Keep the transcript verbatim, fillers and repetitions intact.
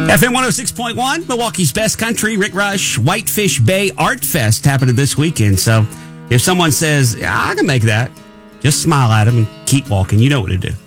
F M one oh six point one, Milwaukee's best country, Rick Rush, Whitefish Bay Art Fest happening this weekend. So if someone says, yeah, I can make that, just smile at them and keep walking. You know what to do.